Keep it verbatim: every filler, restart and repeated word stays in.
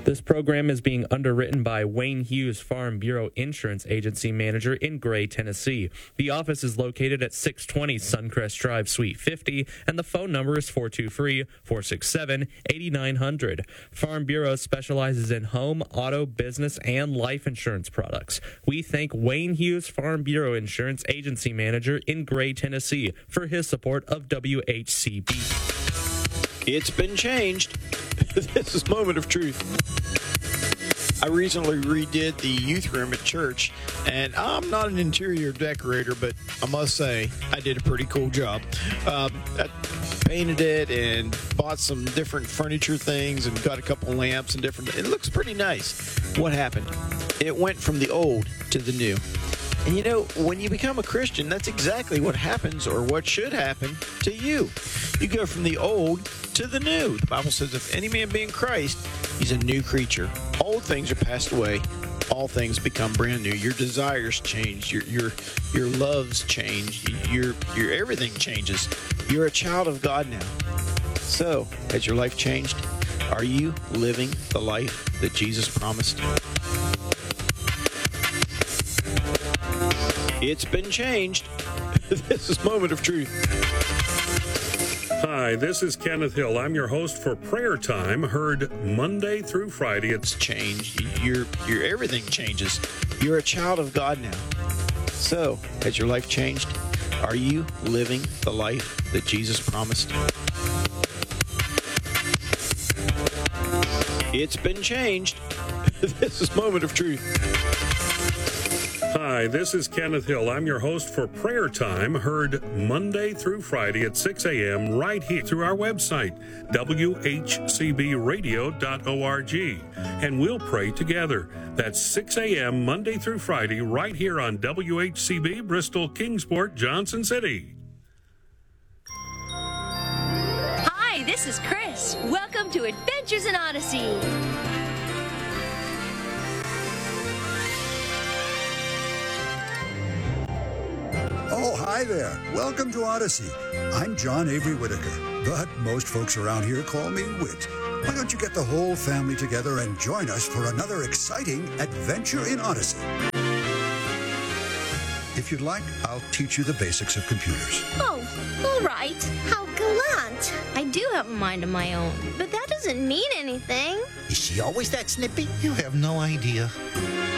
This program is being underwritten by Wayne Hughes Farm Bureau Insurance Agency Manager in Gray, Tennessee. The office is located at six twenty Suncrest Drive, Suite fifty, and the phone number is four two three, four six seven, eight nine zero zero. Farm Bureau specializes in home, auto, business, and life insurance products. We thank Wayne Hughes Farm Bureau Insurance Agency Manager in Gray, Tennessee for his support of W H C B. It's been changed. This is Moment of Truth. I recently redid the youth room at church, and I'm not an interior decorator, but I must say I did a pretty cool job. Um, I painted it and bought some different furniture things and got a couple lamps and different. It looks pretty nice. What happened? It went from the old to the new. And you know, when you become a Christian, that's exactly what happens, or what should happen to you. You go from the old to the new. The Bible says, if any man be in Christ, he's a new creature. Old things are passed away. All things become brand new. Your desires change. Your your your loves change. Your your everything changes. You're a child of God now. So, has your life changed? Are you living the life that Jesus promised? It's been changed. This is Moment of Truth. Hi, this is Kenneth Hill. I'm your host for Prayer Time, heard Monday through Friday. It's changed. Your your everything changes. You're a child of God now. So, has your life changed? Are you living the life that Jesus promised? It's been changed. This is Moment of Truth. Hi, this is Kenneth Hill. I'm your host for Prayer Time, heard Monday through Friday at six a.m. right here through our website, w h c b radio dot org. And we'll pray together. That's six a.m. Monday through Friday right here on W H C B, Bristol, Kingsport, Johnson City. Hi, this is Chris. Welcome to Adventures in Odyssey. Oh, hi there. Welcome to Odyssey. I'm John Avery Whitaker, but most folks around here call me Whit. Why don't you get the whole family together and join us for another exciting adventure in Odyssey? If you'd like, I'll teach you the basics of computers. Oh, all right. How gallant. I do have a mind of my own, but that doesn't mean anything. Is she always that snippy? You have no idea.